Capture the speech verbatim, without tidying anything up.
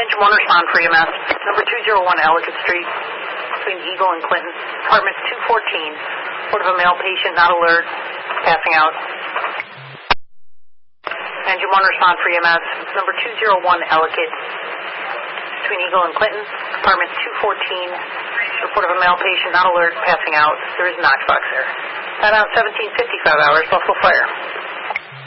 Engine one respond for E M S. Number two oh one Ellicott Street, between Eagle and Clinton. Apartment two fourteen. Report of a male patient, not alert, passing out. Engine one respond for E M S. Number two oh one Ellicott, between Eagle and Clinton. Apartment two fourteen. Report of a male patient, not alert, passing out. There is a Knox box there. At around seventeen fifty-five hours, Buffalo Fire.